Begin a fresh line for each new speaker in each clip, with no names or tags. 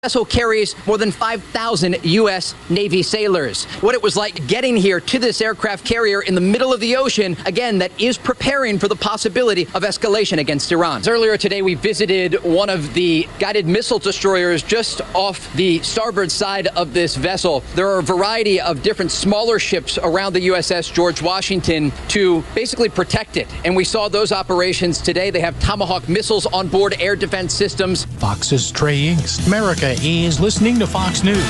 vessel carries more than 5,000 U.S. Navy sailors. What it was like getting here to this aircraft carrier in the middle of the ocean, again, that is preparing for the possibility of escalation against Iran. Earlier today, we visited one of the guided missile destroyers just off the starboard side of this vessel. There are a variety of different smaller ships around the USS George Washington to basically protect it. And we saw those operations today. They have Tomahawk missiles on board air defense systems.
Fox's Trey Inks. America is listening to Fox News.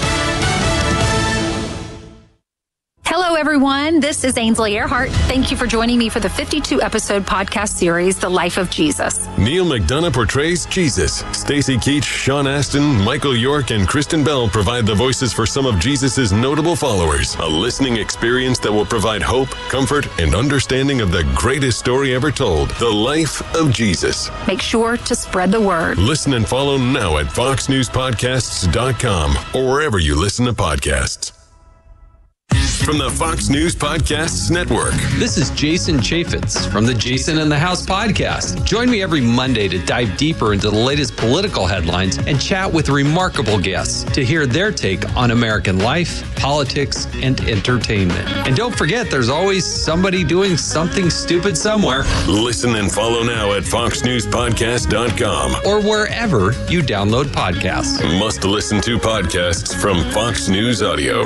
Hello, everyone. This is Ainsley Earhart. Thank you for joining me for the 52-episode podcast series, The Life of Jesus.
Neil McDonough portrays Jesus. Stacy Keach, Sean Astin, Michael York, and Kristen Bell provide the voices for some of Jesus' notable followers. A listening experience that will provide hope, comfort, and understanding of the greatest story ever told, The Life of Jesus.
Make sure to spread the word.
Listen and follow now at foxnewspodcasts.com or wherever you listen to podcasts. From the Fox News Podcasts Network.
This is Jason Chaffetz from the Jason in the House podcast. Join me every Monday to dive deeper into the latest political headlines and chat with remarkable guests to hear their take on American life, politics, and entertainment. And don't forget, there's always somebody doing something stupid somewhere.
Listen and follow now at foxnewspodcast.com
or wherever you download podcasts.
Must listen to podcasts from Fox News Audio.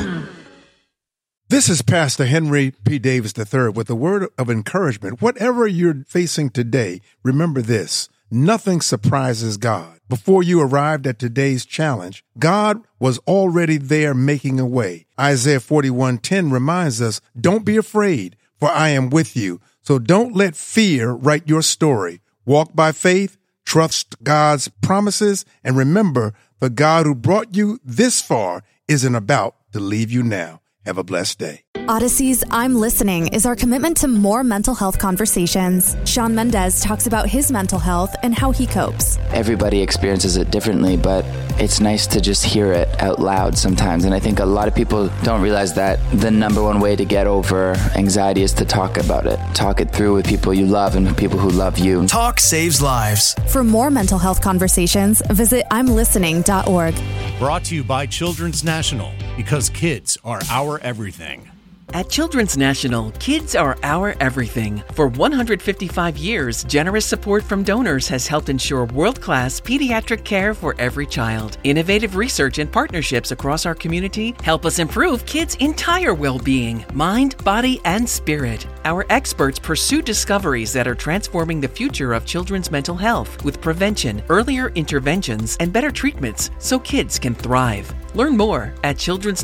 This is Pastor Henry P. Davis III with a word of encouragement. Whatever you're facing today, remember this: nothing surprises God. Before you arrived at today's challenge, God was already there making a way. Isaiah 41:10 reminds us, don't be afraid, for I am with you. So don't let fear write your story. Walk by faith, trust God's promises, and remember, the God who brought you this far isn't about to leave you now. Have a blessed day.
Odyssey's I'm Listening is our commitment to more mental health conversations. Shawn Mendes talks about his mental health and how he copes.
Everybody experiences it differently, but it's nice to just hear it out loud sometimes. And I think a lot of people don't realize that the number one way to get over anxiety is to talk about it. Talk it through with people you love and people who love you.
Talk saves lives.
For more mental health conversations, visit imlistening.org.
Brought to you by Children's National, because kids are our everything.
At Children's National, kids are our everything. For 155 years, generous support from donors has helped ensure world-class pediatric care for every child. Innovative research and partnerships across our community help us improve kids' entire well-being, mind, body, and spirit. Our experts pursue discoveries that are transforming the future of children's mental health with prevention, earlier interventions, and better treatments so kids can thrive. Learn more at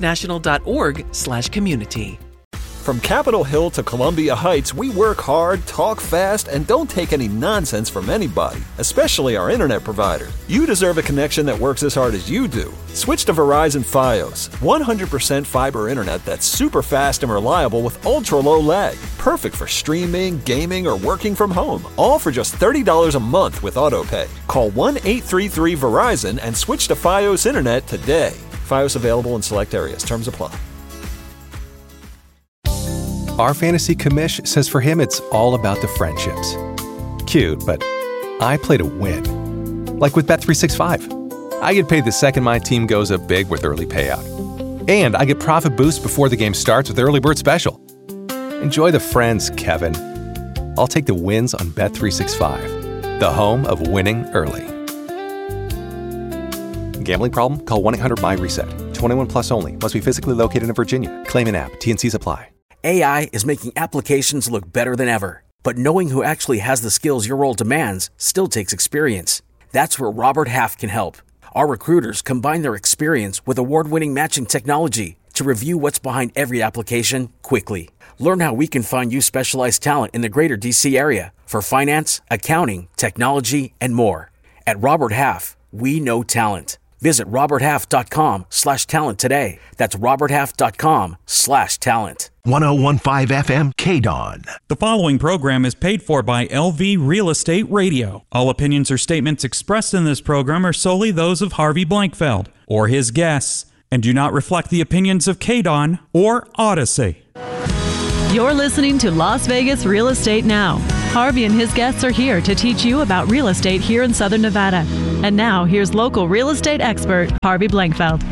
childrensnational.org/community.
From Capitol Hill to Columbia Heights, we work hard, talk fast, and don't take any nonsense from anybody, especially our internet provider. You deserve a connection that works as hard as you do. Switch to Verizon Fios, 100% fiber internet that's super fast and reliable with ultra-low lag. Perfect for streaming, gaming, or working from home. All for just $30 a month with AutoPay. Call 1-833-VERIZON and switch to Fios internet today. Fios available in select areas. Terms apply.
Our fantasy commish says for him it's all about the friendships. Cute, but I play to win. Like with Bet365. I get paid the second my team goes up big with early payout. And I get profit boost before the game starts with Early Bird Special. Enjoy the friends, Kevin. I'll take the wins on Bet365, the home of winning early. Gambling problem? Call 1-800-MY-RESET. 21 plus only. Must be physically located in Virginia. Claim an app. T&Cs apply.
AI is making applications look better than ever. But knowing who actually has the skills your role demands still takes experience. That's where Robert Half can help. Our recruiters combine their experience with award-winning matching technology to review what's behind every application quickly. Learn how we can find you specialized talent in the greater D.C. area for finance, accounting, technology, and more. At Robert Half, we know talent. Visit roberthalf.com/talent today. That's roberthalf.com/talent.
101.5 FM KDON.
The following program is paid for by LV Real Estate Radio. All opinions or statements expressed in this program are solely those of Harvey Blankfeld or his guests and do not reflect the opinions of KDON or Odyssey.
You're listening to Las Vegas Real Estate Now. Harvey and his guests are here to teach you about real estate here in Southern Nevada. And now, here's local real estate expert Harvey Blankfeld.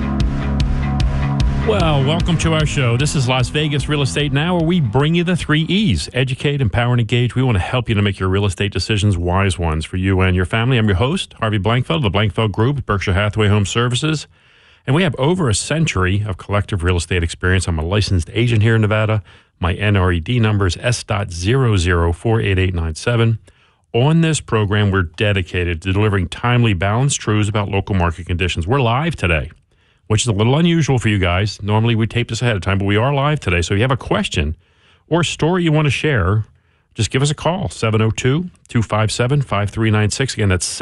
Well, welcome to our show. This is Las Vegas Real Estate Now, where we bring you the 3 E's. Educate, empower, and engage. We want to help you to make your real estate decisions wise ones for you and your family. I'm your host, Harvey Blankfeld, of the Blankfeld Group, Berkshire Hathaway Home Services. And we have over a century of collective real estate experience. I'm a licensed agent here in Nevada. My NRED number is S.00488897. On this program, we're dedicated to delivering timely, balanced truths about local market conditions. We're live today, which is a little unusual for you guys. Normally, we tape this ahead of time, but we are live today. So if you have a question or a story you want to share, just give us a call, 702-257-5396. Again, that's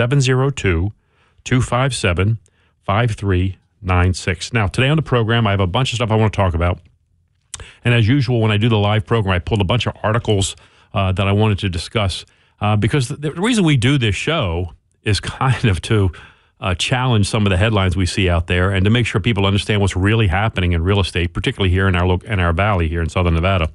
702-257-5396. Now, today on the program, I have a bunch of stuff I want to talk about. And as usual, when I do the live program, I pulled a bunch of articles that I wanted to discuss because the reason we do this show is kind of to challenge some of the headlines we see out there and to make sure people understand what's really happening in real estate, particularly here in our valley here in Southern Nevada.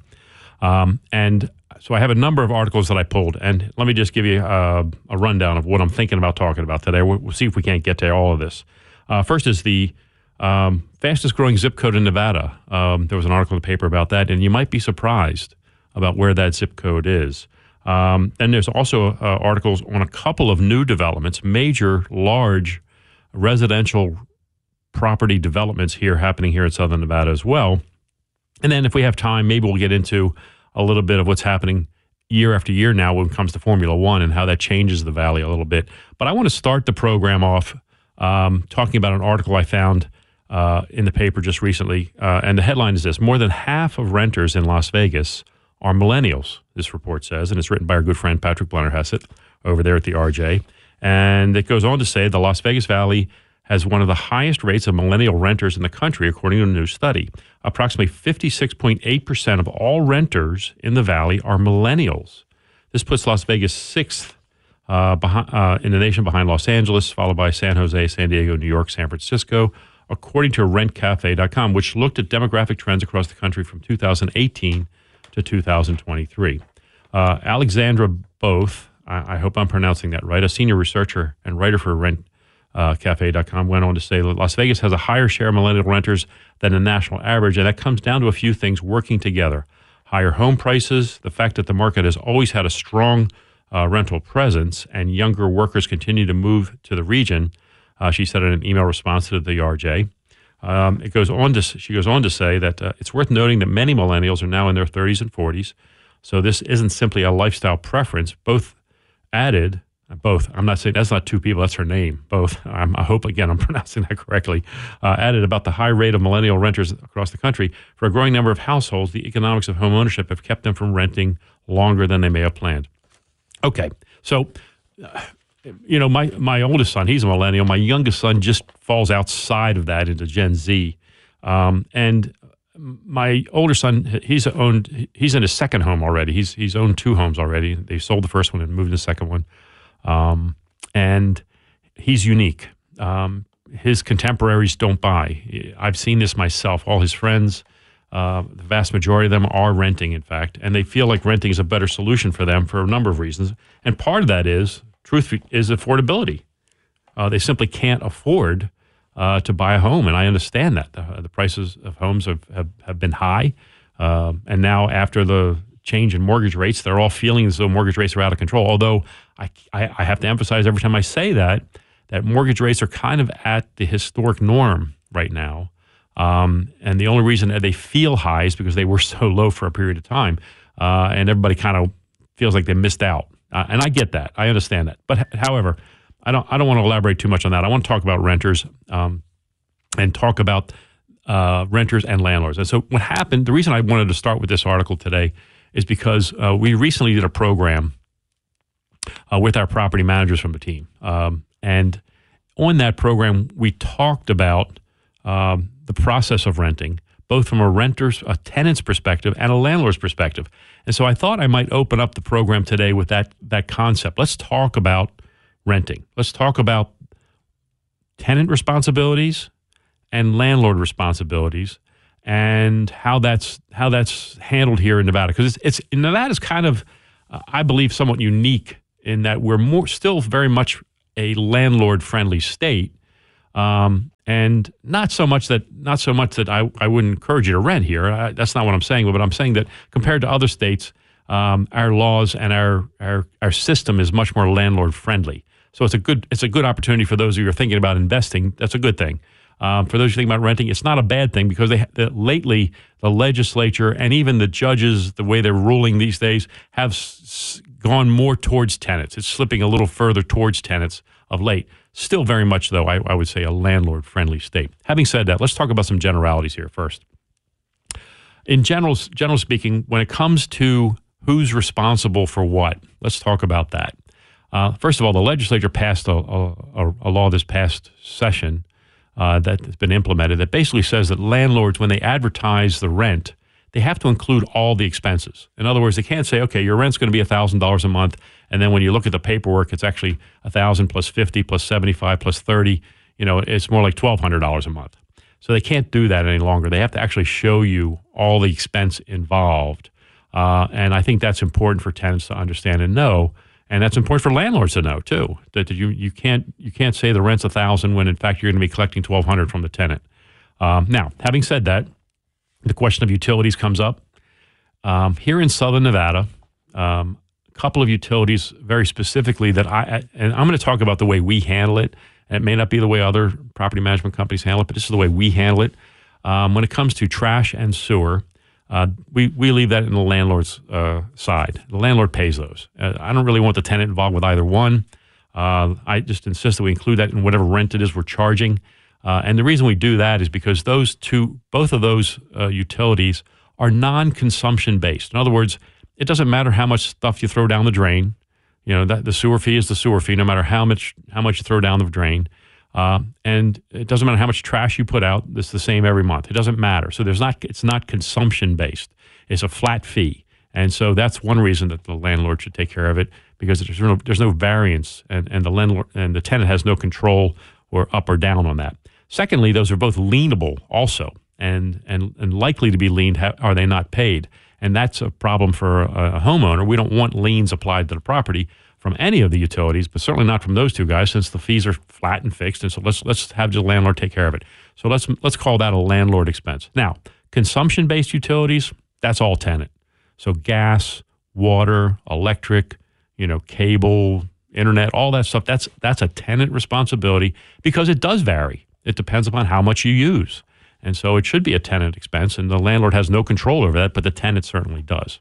And so I have a number of articles that I pulled, and let me just give you a rundown of what I'm thinking about talking about today. We'll see if we can't get to all of this. First is the fastest growing zip code in Nevada. There was an article in the paper about that, and you might be surprised about where that zip code is. And there's also articles on a couple of new developments, major, large residential property developments here happening here in Southern Nevada as well. And then if we have time, maybe we'll get into a little bit of what's happening year after year now when it comes to Formula One and how that changes the valley a little bit. But I want to start the program off talking about an article I found in the paper just recently. And the headline is this: more than half of renters in Las Vegas are millennials, this report says, and it's written by our good friend Patrick Blennerhassett over there at the RJ. And it goes on to say the Las Vegas Valley has one of the highest rates of millennial renters in the country, according to a new study. Approximately 56.8% of all renters in the valley are millennials. This puts Las Vegas sixth in the nation behind Los Angeles, followed by San Jose, San Diego, New York, San Francisco, according to RentCafe.com, which looked at demographic trends across the country from 2018 to 2023. Alexandra Both, I hope I'm pronouncing that right, a senior researcher and writer for RentCafe.com, went on to say that Las Vegas has a higher share of millennial renters than the national average, and that comes down to a few things working together. Higher home prices, the fact that the market has always had a strong rental presence, and younger workers continue to move to the region, she said in an email response to the RJ. She goes on to say that it's worth noting that many millennials are now in their 30s and 40s, so this isn't simply a lifestyle preference. Both, I'm not saying that's not two people, that's her name. Both, I hope, again, I'm pronouncing that correctly, added about the high rate of millennial renters across the country. For a growing number of households, the economics of home ownership have kept them from renting longer than they may have planned. Okay, so my oldest son, he's a millennial. My youngest son just falls outside of that into Gen Z. And my older son, he's in his second home already. He's owned 2 homes already. They sold the first one and moved to the second one. And he's unique. His contemporaries don't buy. I've seen this myself. All his friends, the vast majority of them are renting, in fact, and they feel like renting is a better solution for them for a number of reasons. And part of that is affordability. They simply can't afford to buy a home, and I understand that. The prices of homes have been high, and now after the change in mortgage rates, they're all feeling as though mortgage rates are out of control, although I have to emphasize every time I say that mortgage rates are kind of at the historic norm right now, and the only reason that they feel high is because they were so low for a period of time, and everybody kind of feels like they missed out. And I get that. I understand that. But however, I don't want to elaborate too much on that. I want to talk about renters and talk about renters and landlords. And so what happened, the reason I wanted to start with this article today is because we recently did a program with our property managers from the team. And on that program, we talked about the process of renting, both from a tenant's perspective and a landlord's perspective. And so I thought I might open up the program today with that concept. Let's talk about renting. Let's talk about tenant responsibilities and landlord responsibilities and how that's handled here in Nevada. Because Nevada's kind of, I believe, somewhat unique in that we're still very much a landlord-friendly state, and not so much that I wouldn't encourage you to rent here. That's not what I'm saying. But I'm saying that compared to other states, our laws and our system is much more landlord-friendly. So it's a good opportunity for those of you who are thinking about investing. That's a good thing. For those who think about renting, it's not a bad thing because lately the legislature and even the judges, the way they're ruling these days, have gone more towards tenants. It's slipping a little further towards tenants of late. Still very much, though, I would say a landlord-friendly state. Having said that, let's talk about some generalities here first. In general speaking, when it comes to who's responsible for what, let's talk about that. First of all, the legislature passed a law this past session that's been implemented that basically says that landlords, when they advertise the rent, they have to include all the expenses. In other words, they can't say, okay, your rent's going to be $1,000 a month, and then when you look at the paperwork, it's actually $1,000 plus $50 plus $75 plus $30. It's more like $1,200 a month. So they can't do that any longer. They have to actually show you all the expense involved, and I think that's important for tenants to understand and know. And that's important for landlords to know too. That you can't say the rent's $1,000 when in fact you're going to be collecting $1,200 from the tenant. Now, having said that, the question of utilities comes up. Here in Southern Nevada, a couple of utilities very specifically and I'm going to talk about the way we handle it. And it may not be the way other property management companies handle it, but this is the way we handle it. When it comes to trash and sewer, we leave that in the landlord's side. The landlord pays those. I don't really want the tenant involved with either one. I just insist that we include that in whatever rent it is we're charging. And the reason we do that is because both of those utilities are non-consumption based. In other words, it doesn't matter how much stuff you throw down the drain. The sewer fee is the sewer fee, no matter how much you throw down the drain. And it doesn't matter how much trash you put out. It's the same every month. It doesn't matter. So it's not consumption based. It's a flat fee. And so that's one reason that the landlord should take care of it, because there's no variance and the landlord and the tenant has no control or up or down on that. Secondly, those are both lienable also and likely to be liened are they not paid. And that's a problem for a homeowner. We don't want liens applied to the property from any of the utilities, but certainly not from those two guys, since the fees are flat and fixed. And so let's have the landlord take care of it. So let's call that a landlord expense. Now, consumption-based utilities, that's all tenant. So gas, water, electric, cable, internet, all that stuff, that's a tenant responsibility because it does vary. It depends upon how much you use. And so it should be a tenant expense, and the landlord has no control over that, but the tenant certainly does.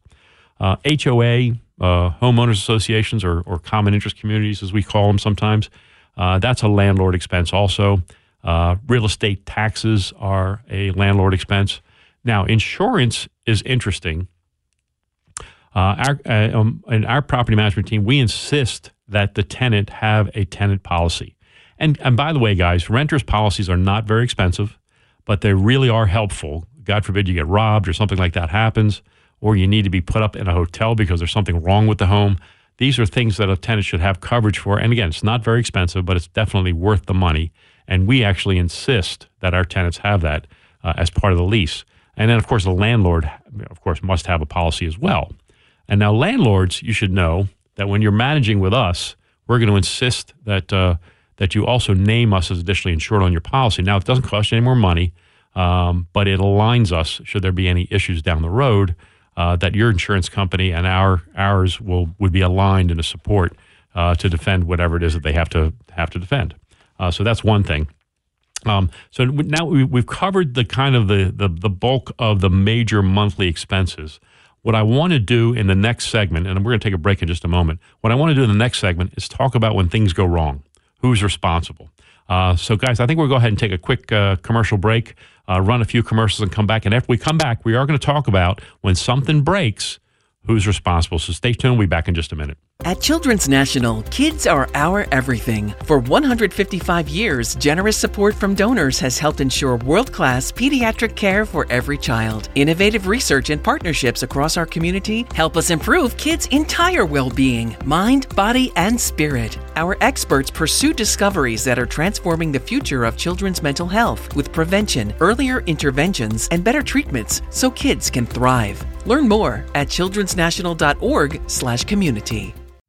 HOA, homeowners associations or common interest communities, as we call them sometimes, that's a landlord expense also. Real estate taxes are a landlord expense. Now, insurance is interesting. In our property management team, we insist that the tenant have a tenant policy. And by the way, guys, renters' policies are not very expensive, but they really are helpful. God forbid you get robbed or something like that happens, or you need to be put up in a hotel because there's something wrong with the home. These are things that a tenant should have coverage for. And again, it's not very expensive, but it's definitely worth the money. And we actually insist that our tenants have that as part of the lease. And then, of course, the landlord, must have a policy as well. And now landlords, you should know that when you're managing with us, we're going to insist that you also name us as additionally insured on your policy. Now, it doesn't cost you any more money, but it aligns us, should there be any issues down the road, that your insurance company and ours would be aligned in a support to defend whatever it is that they have to defend. So that's one thing. So now we've covered the kind of the bulk of the major monthly expenses. What I want to do in the next segment, and we're going to take a break in just a moment, what I want to do in the next segment is talk about when things go wrong. Who's responsible? So, guys, I think we'll go ahead and take a quick commercial break, run a few commercials, and come back. And after we come back, we are going to talk about when something breaks, who's responsible. So stay tuned. We'll be back in just a minute.
At Children's National, kids are our everything. For 155 years, generous support from donors has helped ensure world-class pediatric care for every child. Innovative research and partnerships across our community help us improve kids' entire well-being, mind, body, and spirit. Our experts pursue discoveries that are transforming the future of children's mental health with prevention, earlier interventions, and better treatments so kids can thrive. Learn more at childrensnational.org/community.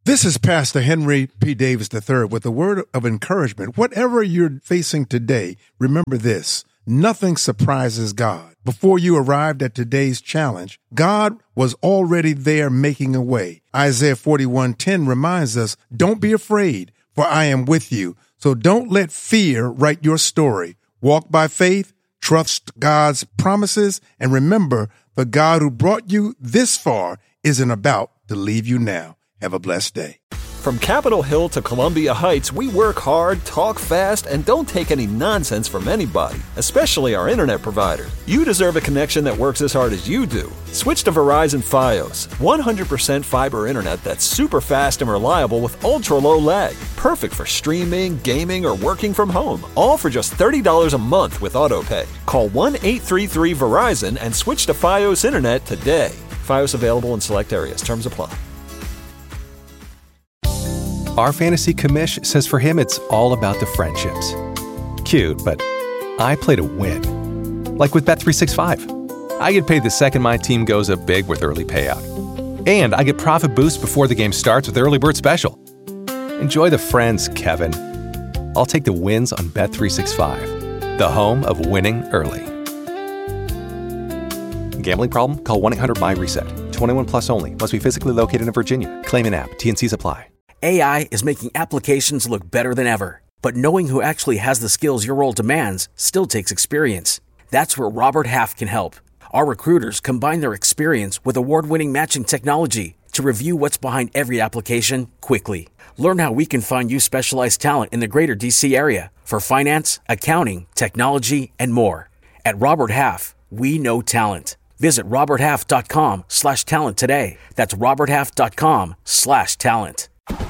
This is Pastor Henry P. Davis III with a word of encouragement. Whatever you're facing today, remember this. Nothing surprises God. Before you arrived at today's challenge, God was already there making a way. Isaiah 41:10 reminds us, don't be afraid, for I am with you. So don't let fear write your story. Walk by faith, trust God's promises, and remember, the God who brought you this far isn't about to leave you now. Have a blessed day.
From Capitol Hill to Columbia Heights, we work hard, talk fast, and don't take any nonsense from anybody, especially our internet provider. You deserve a connection that works as hard as you do. Switch to Verizon Fios, 100% fiber internet that's super fast and reliable with ultra-low lag. Perfect for streaming, gaming, or working from home. All for just $30 a month with AutoPay. Call 1-833-VERIZON and switch to Fios internet today. Fios available in select areas. Terms apply.
Our fantasy commish says for him it's all about the friendships. Cute, but I play to win. Like with Bet365. I get paid the second my team goes up big with early payout. And I get profit boost before the game starts with Early Bird Special. Enjoy the friends, Kevin. I'll take the wins on Bet365, the home of winning early. Gambling problem? Call 1-800-MY-RESET. 21 plus only. Must be physically located in Virginia. Claim in app. T&Cs apply.
AI is making applications look better than ever. But knowing who actually has the skills your role demands still takes experience. That's where Robert Half can help. Our recruiters combine their experience with award-winning matching technology to review what's behind every application quickly. Learn how we can find you specialized talent in the greater D.C. area for finance, accounting, technology, and more. At Robert Half, we know talent. Visit roberthalf.com/talent today. That's roberthalf.com/talent.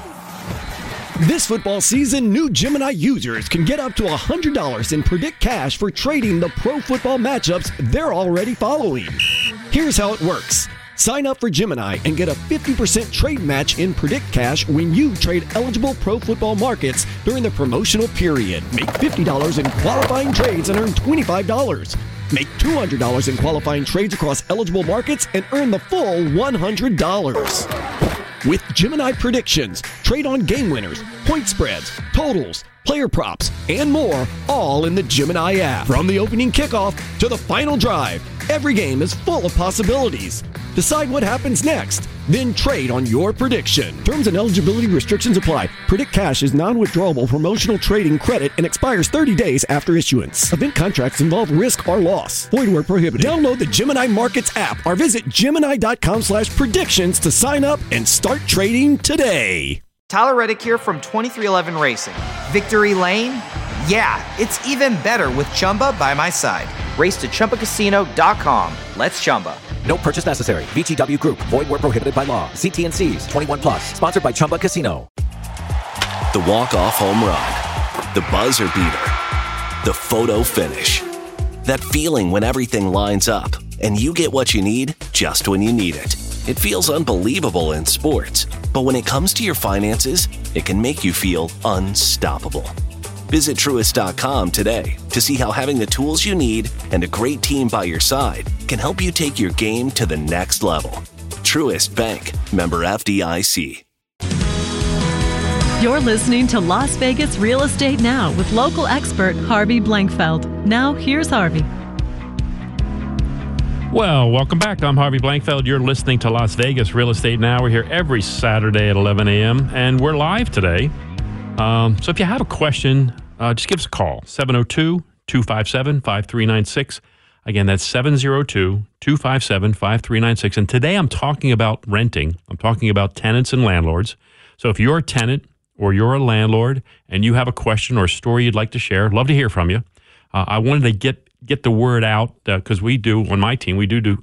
This football season, new Gemini users can get up to $100 in Predict Cash for trading the pro football matchups they're already following. Here's how it works. Sign up for Gemini and get a 50% trade match in Predict Cash when you trade eligible pro football markets during the promotional period. Make $50 in qualifying trades and earn $25. Make $200 in qualifying trades across eligible markets and earn the full $100. With Gemini predictions, trade on game winners, point spreads, totals, player props, and more, all in the Gemini app. From the opening kickoff to the final drive, every game is full of possibilities. Decide what happens next, then trade on your prediction. Terms and eligibility restrictions apply. Predict Cash is non-withdrawable promotional trading credit and expires 30 days after issuance. Event contracts involve risk or loss. Void where prohibited. Download the Gemini Markets app or visit Gemini.com/predictions to sign up and start trading today.
Tyler Reddick here from 2311 Racing. Victory Lane? Yeah, it's even better with Chumba by my side. Race to ChumbaCasino.com. Let's Chumba.
No purchase necessary. VGW Group. Void where prohibited by law. See T&Cs. 21 plus. Sponsored by Chumba Casino.
The walk-off home run. The buzzer beater. The photo finish. That feeling when everything lines up and you get what you need just when you need it. It feels unbelievable in sports, but when it comes to your finances, it can make you feel unstoppable. Visit Truist.com today to see how having the tools you need and a great team by your side can help you take your game to the next level. Truist Bank, member FDIC.
You're listening to Las Vegas Real Estate Now with local expert Harvey Blankfeld. Now, here's Harvey.
Well, welcome back. I'm Harvey Blankfeld. You're listening to Las Vegas Real Estate Now. We're here every Saturday at 11 a.m., and we're live today. So if you have a question, just give us a call, 702-257-5396. Again, that's 702-257-5396. And today I'm talking about renting. I'm talking about tenants and landlords. So if you're a tenant or you're a landlord and you have a question or a story you'd like to share, I'd love to hear from you. I wanted to get the word out because we do, on my team, we do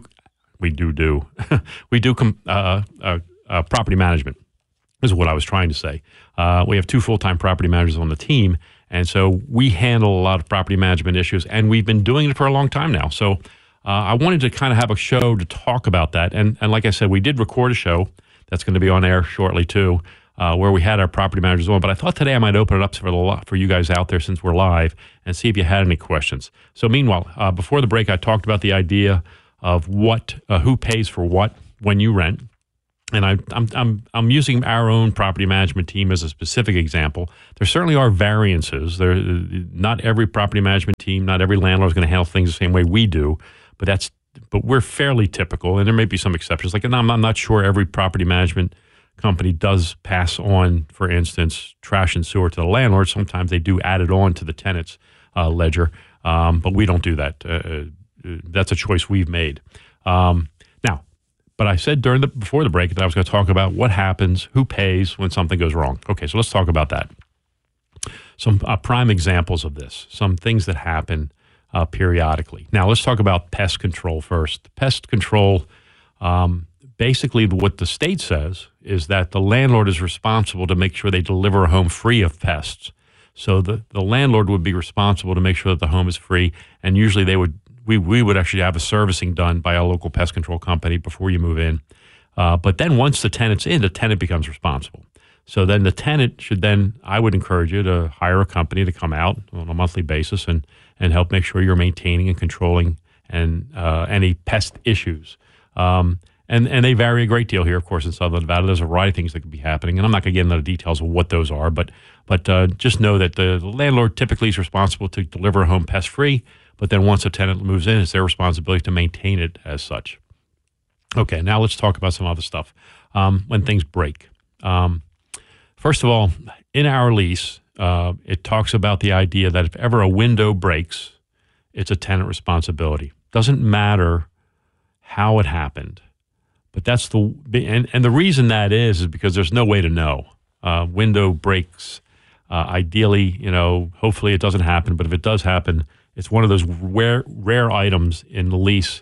property management. Is what I was trying to say. We have 2 full-time property managers on the team, and so we handle a lot of property management issues, and we've been doing it for a long time now. So I wanted to kind of have a show to talk about that. And like I said, we did record a show that's going to be on air shortly, too, where we had our property managers on. But I thought today I might open it up for you guys out there since we're live and see if you had any questions. So meanwhile, before the break, I talked about the idea of who pays for what when you rent. and I'm using our own property management team as a specific example. There certainly are variances. Not every property management team, not every landlord is going to handle things the same way we do, but we're fairly typical, and there may be some exceptions. Like, and I'm not sure every property management company does pass on, for instance, trash and sewer to the landlord. Sometimes they do add it on to the tenant's ledger, but we don't do that. That's a choice we've made. Now, but I said before the break that I was going to talk about what happens, who pays when something goes wrong. Okay, so let's talk about that. Some prime examples of this, some things that happen periodically. Now, let's talk about pest control first. Pest control, basically what the state says is that the landlord is responsible to make sure they deliver a home free of pests. So the landlord would be responsible to make sure that the home is free, and usually we would actually have a servicing done by a local pest control company before you move in. But then once the tenant's in, the tenant becomes responsible. So then the tenant I would encourage you to hire a company to come out on a monthly basis and help make sure you're maintaining and controlling any pest issues. And they vary a great deal here, of course, in Southern Nevada. There's a variety of things that could be happening, and I'm not going to get into the details of what those are, but just know that the landlord typically is responsible to deliver a home pest-free, but then once a tenant moves in, it's their responsibility to maintain it as such. Okay, now let's talk about some other stuff. When things break. First of all, in our lease, it talks about the idea that if ever a window breaks, it's a tenant responsibility. Doesn't matter how it happened. But that's and the reason that is because there's no way to know. Window breaks, ideally, hopefully it doesn't happen. But if it does happen, it's one of those rare items in the lease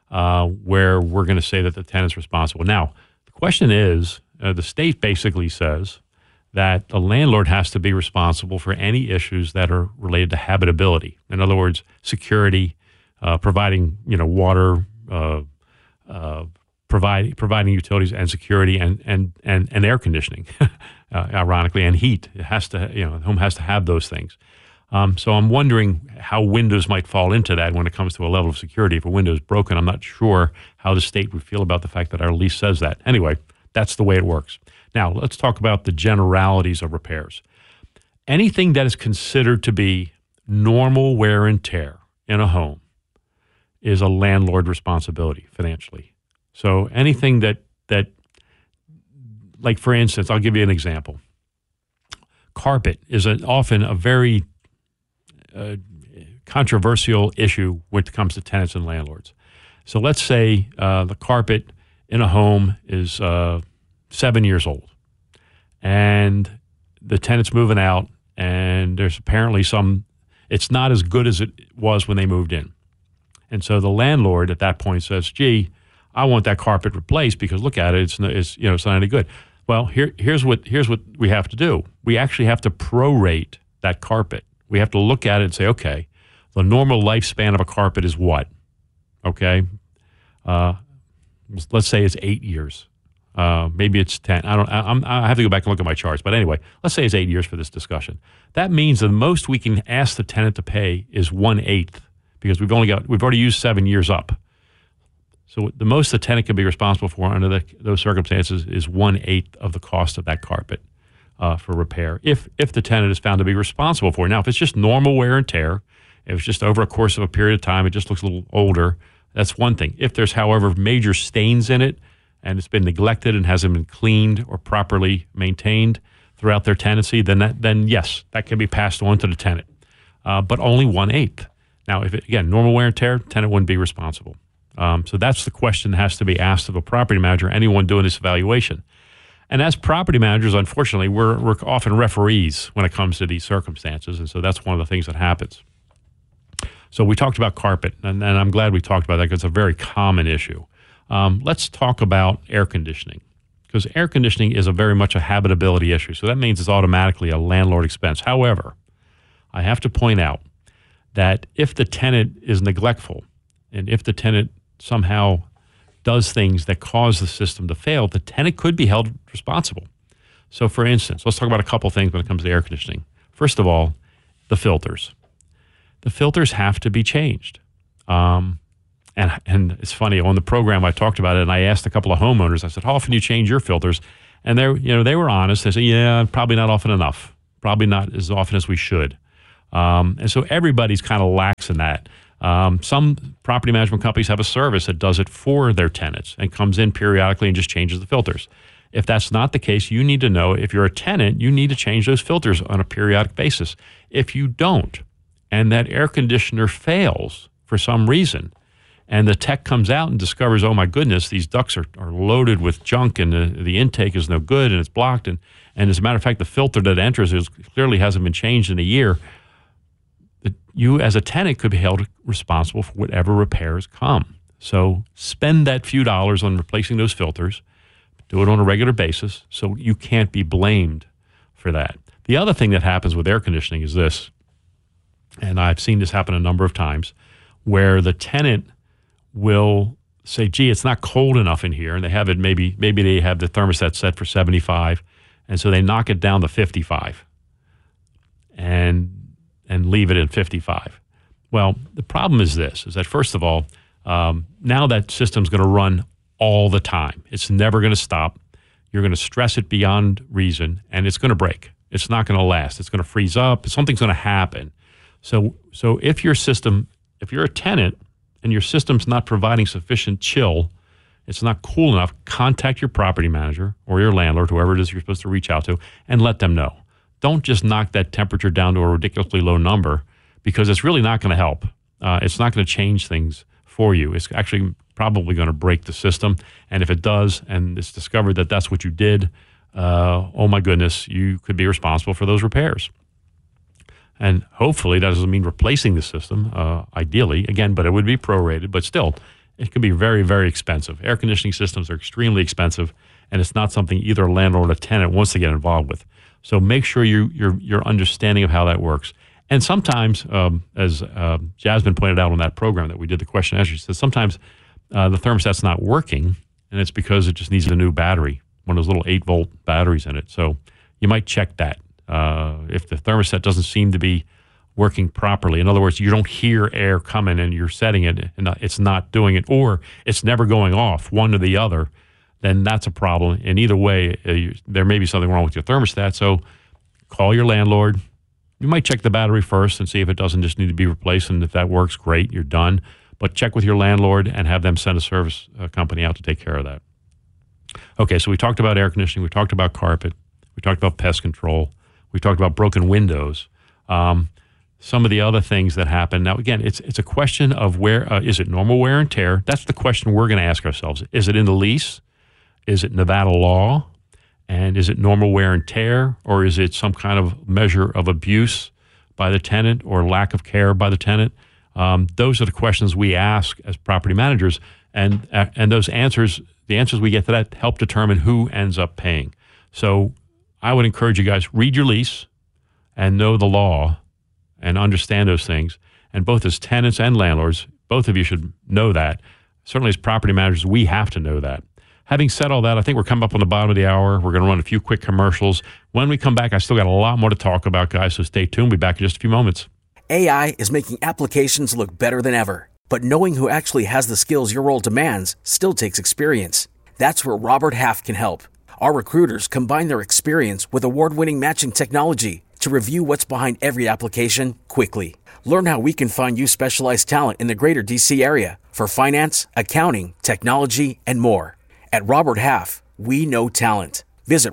where we're going to say that the tenant's responsible. Now, the question is, the state basically says that the landlord has to be responsible for any issues that are related to habitability. In other words, security, providing water, providing utilities and security and air conditioning, ironically, and heat. It has to, the home has to have those things. So I'm wondering how windows might fall into that when it comes to a level of security. If a window is broken, I'm not sure how the state would feel about the fact that our lease says that. Anyway, that's the way it works. Now, let's talk about the generalities of repairs. Anything that is considered to be normal wear and tear in a home is a landlord responsibility financially. So anything that like, for instance, I'll give you an example. Carpet is often a very controversial issue when it comes to tenants and landlords. So let's say the carpet in a home is 7 years old, and the tenant's moving out, and there's apparently it's not as good as it was when they moved in. And so the landlord at that point says, gee, I want that carpet replaced because look at it, it's not any good. Well, here's what we have to do. We actually have to prorate that carpet. We have to look at it and say, okay, the normal lifespan of a carpet is what? Okay, let's say it's 8 years. Maybe it's 10. I have to go back and look at my charts. But anyway, let's say it's 8 years for this discussion. That means the most we can ask the tenant to pay is 1/8 because we've already used 7 years up. So the most the tenant can be responsible for under those circumstances is 1/8 of the cost of that carpet for repair. If the tenant is found to be responsible for it. Now, if it's just normal wear and tear, if it's just over a course of a period of time, it just looks a little older, that's one thing. If there's, however, major stains in it and it's been neglected and hasn't been cleaned or properly maintained throughout their tenancy, then yes, that can be passed on to the tenant, but only 1/8. Now, if it, again, normal wear and tear, tenant wouldn't be responsible. So that's the question that has to be asked of a property manager, anyone doing this evaluation. And as property managers, unfortunately, we're often referees when it comes to these circumstances, and so that's one of the things that happens. So we talked about carpet, and I'm glad we talked about that because it's a very common issue. Let's talk about air conditioning, because air conditioning is very much a habitability issue. So that means it's automatically a landlord expense. However, I have to point out that if the tenant is neglectful and if the tenant somehow does things that cause the system to fail, the tenant could be held responsible. So for instance, let's talk about a couple things when it comes to air conditioning. First of all, the filters. The filters have to be changed. And it's funny, on the program I talked about it, and I asked a couple of homeowners, I said, how often do you change your filters? And they were honest. They said, yeah, probably not often enough. Probably not as often as we should. And so everybody's kind of lax in that. Some property management companies have a service that does it for their tenants and comes in periodically and just changes the filters. If that's not the case, you need to know, if you're a tenant, you need to change those filters on a periodic basis. If you don't, and that air conditioner fails for some reason, and the tech comes out and discovers, oh my goodness, these ducts are loaded with junk and the intake is no good and it's blocked, and as a matter of fact, the filter that enters clearly hasn't been changed in a year, you as a tenant could be held responsible for whatever repairs come. So spend that few dollars on replacing those filters. Do it on a regular basis so you can't be blamed for that. The other thing that happens with air conditioning is this, and I've seen this happen a number of times, where the tenant will say, gee, it's not cold enough in here, and they have it, maybe they have the thermostat set for 75, and so they knock it down to 55 and leave it at 55. Well, the problem is this, is that first of all, now that system's going to run all the time. It's never going to stop. You're going to stress it beyond reason, and it's going to break. It's not going to last. It's going to freeze up. Something's going to happen. So if you're a tenant and your system's not providing sufficient chill, it's not cool enough, contact your property manager or your landlord, whoever it is you're supposed to reach out to, and let them know. Don't just knock that temperature down to a ridiculously low number, because it's really not going to help. It's not going to change things for you. It's actually probably going to break the system. And if it does, and it's discovered that that's what you did, oh my goodness, you could be responsible for those repairs. And hopefully that doesn't mean replacing the system, ideally, again, but it would be prorated, but still, it can be very, very expensive. Air conditioning systems are extremely expensive, and it's not something either a landlord or a tenant wants to get involved with. So make sure you're understanding of how that works. And sometimes, as Jasmine pointed out on that program that we did the question and answer, she says sometimes the thermostat's not working, and it's because it just needs a new battery, one of those little 8-volt batteries in it. So you might check that. If the thermostat doesn't seem to be working properly, in other words, you don't hear air coming and you're setting it and it's not doing it, or it's never going off, one or the other, then that's a problem. And either way, there may be something wrong with your thermostat. So call your landlord. You might check the battery first and see if it doesn't just need to be replaced. And if that works, great, you're done. But check with your landlord and have them send a service company out to take care of that. Okay, so we talked about air conditioning. We talked about carpet. We talked about pest control. We talked about broken windows. Some of the other things that happen. Now, again, it's a question of where, is it normal wear and tear? That's the question we're going to ask ourselves. Is it in the lease? Is it Nevada law? And is it normal wear and tear? Or is it some kind of measure of abuse by the tenant or lack of care by the tenant? Those are the questions we ask as property managers. And those answers, the answers we get to that help determine who ends up paying. So I would encourage you guys, read your lease and know the law and understand those things. And both as tenants and landlords, both of you should know that. Certainly as property managers, we have to know that. Having said all that, I think we're coming up on the bottom of the hour. We're going to run a few quick commercials. When we come back, I still got a lot more to talk about, guys, so stay tuned. We'll be back in just a few moments.
AI is making applications look better than ever. But knowing who actually has the skills your role demands still takes experience. That's where Robert Half can help. Our recruiters combine their experience with award-winning matching technology to review what's behind every application quickly. Learn how we can find you specialized talent in the greater D.C. area for finance, accounting, technology, and more. At Robert Half, we know talent. Visit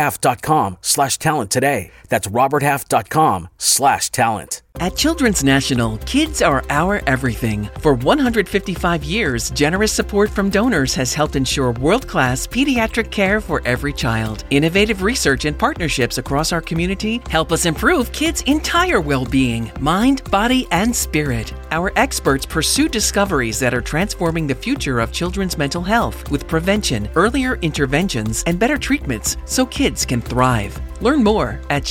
roberthalf.com/talent today. That's roberthalf.com/talent.
At Children's National, kids are our everything. For 155 years, generous support from donors has helped ensure world-class pediatric care for every child. Innovative research and partnerships across our community help us improve kids' entire well-being, mind, body, and spirit. Our experts pursue discoveries that are transforming the future of children's mental health with prevention, earlier interventions, and better treatments so kids can thrive. Learn more at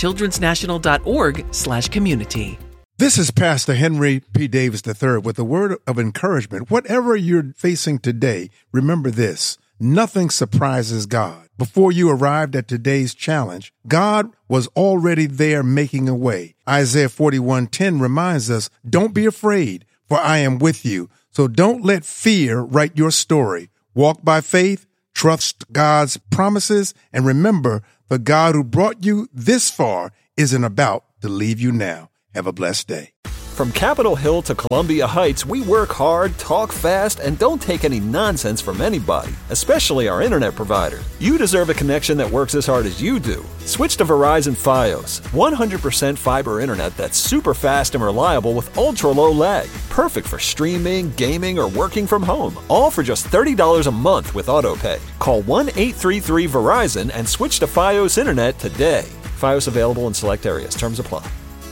childrensnational.org/community.
This is Pastor Henry P. Davis III with a word of encouragement. Whatever you're facing today, remember this: nothing surprises God. Before you arrived at today's challenge, God was already there making a way. Isaiah 41:10 reminds us, don't be afraid, for I am with you. So don't let fear write your story. Walk by faith, trust God's promises, and remember, the God who brought you this far isn't about to leave you now. Have a blessed day.
From Capitol Hill to Columbia Heights, we work hard, talk fast, and don't take any nonsense from anybody, especially our internet provider. You deserve a connection that works as hard as you do. Switch to Verizon Fios, 100% fiber internet that's super fast and reliable with ultra-low lag. Perfect for streaming, gaming, or working from home. All for just $30 a month with AutoPay. Call 1-833-VERIZON and switch to Fios internet today. Fios available in select areas. Terms apply.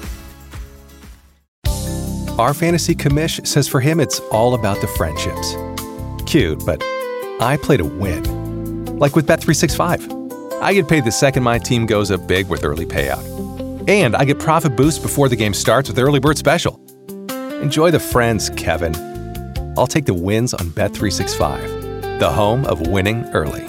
Our fantasy commish says for him it's all about the friendships. Cute, but I play to win. Like with Bet365. I get paid the second my team goes up big with early payout. And I get profit boost before the game starts with Early Bird Special. Enjoy the friends, Kevin. I'll take the wins on Bet365, the home of winning early.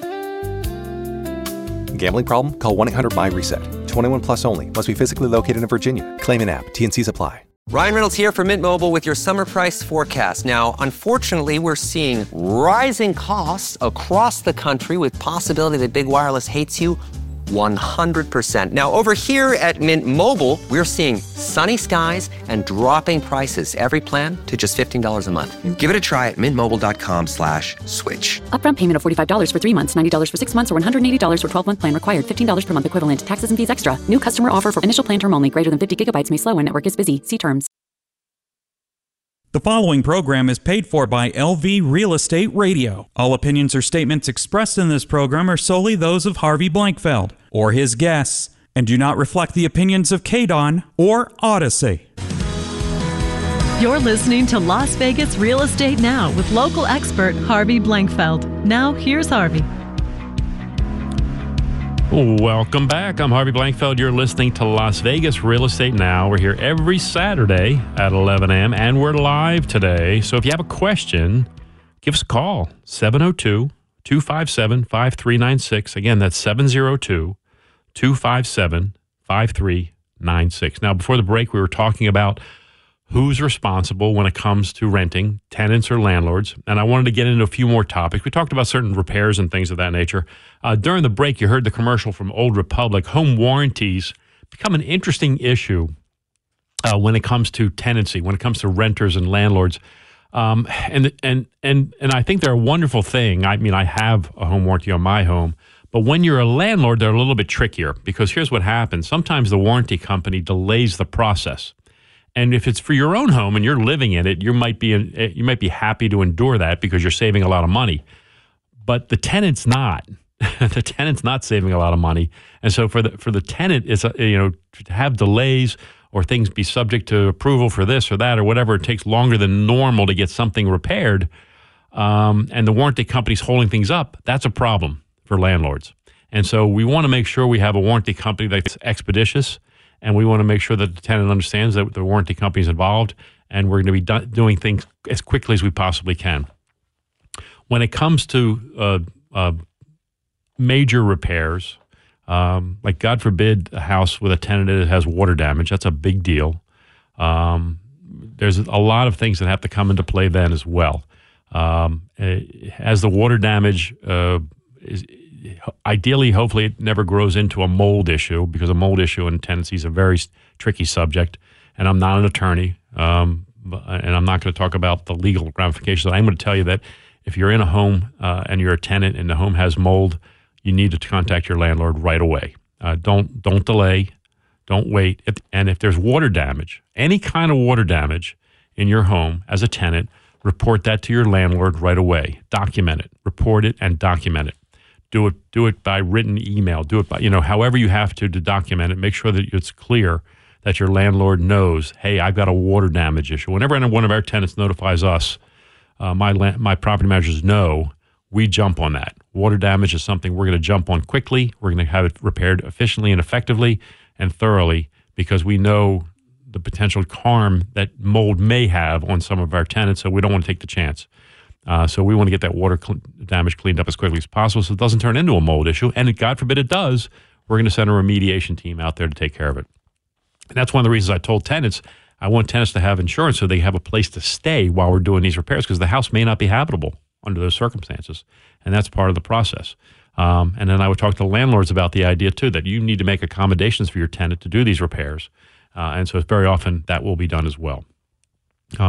Gambling problem? Call 1-800-MY-RESET. 21 plus only. Must be physically located in Virginia. Claim in app. T&Cs apply.
Ryan Reynolds here from Mint Mobile with your summer price forecast. Now, unfortunately, we're seeing rising costs across the country with possibility that big wireless hates you 100%. Now, over here at Mint Mobile, we're seeing sunny skies and dropping prices. Every plan to just $15 a month. Give it a try at mintmobile.com/switch.
Upfront payment of $45 for 3 months, $90 for 6 months, or $180 for 12-month plan required. $15 per month equivalent. Taxes and fees extra. New customer offer for initial plan term only. Greater than 50 gigabytes may slow when network is busy. See terms.
The following program is paid for by LV Real Estate Radio. All opinions or statements expressed in this program are solely those of Harvey Blankfeld or his guests and do not reflect the opinions of KDON or Odyssey.
You're listening to Las Vegas Real Estate Now with local expert Harvey Blankfeld. Now, here's Harvey.
Welcome back. I'm Harvey Blankfeld. You're listening to Las Vegas Real Estate Now. We're here every Saturday at 11 a.m. and we're live today. So if you have a question, give us a call. 702-257-5396. Again, that's 702-257-5396. Now, before the break, we were talking about who's responsible when it comes to renting, tenants or landlords. And I wanted to get into a few more topics. We talked about certain repairs and things of that nature. During the break, you heard the commercial from Old Republic. Home warranties become an interesting issue when it comes to tenancy, when it comes to renters and landlords. And I think they're a wonderful thing. I mean, I have a home warranty on my home. But when you're a landlord, they're a little bit trickier because here's what happens. Sometimes the warranty company delays the process. And if it's for your own home and you're living in it, you might be happy to endure that because you're saving a lot of money. But the tenant's not. The tenant's not saving a lot of money. And so for the tenant, it's to have delays or things be subject to approval for this or that or whatever, it takes longer than normal to get something repaired. And the warranty company's holding things up. That's a problem for landlords. And so we want to make sure we have a warranty company that's expeditious. And we want to make sure that the tenant understands that the warranty company is involved, and we're going to be doing things as quickly as we possibly can. When it comes to major repairs, like God forbid a house with a tenant that has water damage, that's a big deal. There's a lot of things that have to come into play then as well. As the water damage is ideally, hopefully, it never grows into a mold issue because a mold issue in tenancy is a very tricky subject. And I'm not an attorney, and I'm not going to talk about the legal ramifications. I'm going to tell you that if you're in a home and you're a tenant and the home has mold, you need to contact your landlord right away. Don't delay, don't wait. And if there's water damage, any kind of water damage in your home as a tenant, report that to your landlord right away. Document it, report it, and document it. Do it by written email. Do it by, however you have to document it. Make sure that it's clear that your landlord knows, hey, I've got a water damage issue. Whenever one of our tenants notifies us, my property managers know, we jump on that. Water damage is something we're going to jump on quickly. We're going to have it repaired efficiently and effectively and thoroughly because we know the potential harm that mold may have on some of our tenants, so we don't want to take the chance. So we want to get that water damage cleaned up as quickly as possible so it doesn't turn into a mold issue. And God forbid it does, we're going to send a remediation team out there to take care of it. And that's one of the reasons I told tenants, I want tenants to have insurance so they have a place to stay while we're doing these repairs, because the house may not be habitable under those circumstances, and that's part of the process. And then I would talk to landlords about the idea, too, that you need to make accommodations for your tenant to do these repairs. And so very often that will be done as well.